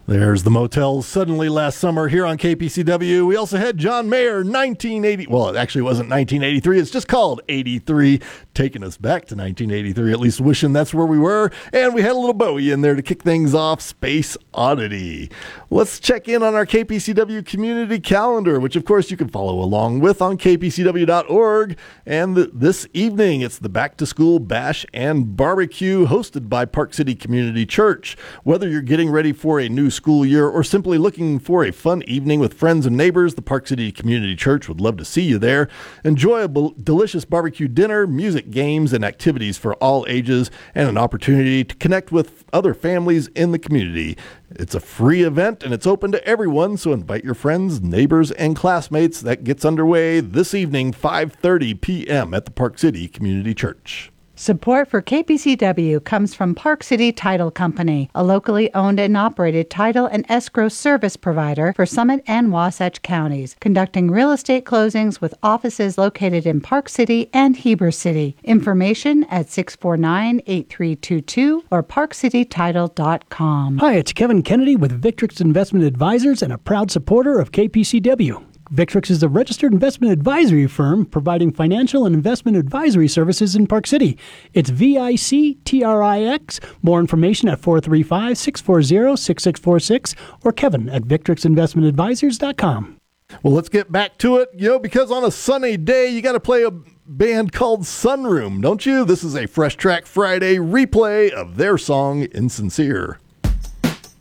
There's the Motels Suddenly Last Summer here on KPCW. We also had John Mayer, 1980. Well, it actually wasn't 1983. It's just called 83, taking us back to 1983, at least wishing that's where we were. And we had a little Bowie in there to kick things off, Space Oddity. Let's check in on our KPCW community calendar, which of course you can follow along with on kpcw.org. And this evening, it's the Back to School Bash and Barbecue hosted by Park City Community Church. Whether you're getting ready for a new school year or simply looking for a fun evening with friends and neighbors, the Park City Community Church would love to see you there. Enjoy a delicious barbecue dinner, music, games, and activities for all ages, and an opportunity to connect with other families in the community. It's a free event and it's open to everyone, so invite your friends, neighbors, and classmates. That gets underway this evening, 5:30 p.m. at the Park City Community Church. Support for KPCW comes from Park City Title Company, a locally owned and operated title and escrow service provider for Summit and Wasatch counties, conducting real estate closings with offices located in Park City and Heber City. Information at 649-8322 or parkcitytitle.com. Hi, it's Kevin Kennedy with Victrix Investment Advisors and a proud supporter of KPCW. Victrix is a registered investment advisory firm providing financial and investment advisory services in Park City. It's VICTRIX. More information at 435-640-6646 or Kevin at victrixinvestmentadvisors.com. Well, let's get back to it, because on a sunny day, you got to play a band called Sunroom, don't you? This is a Fresh Track Friday replay of their song, Insincere.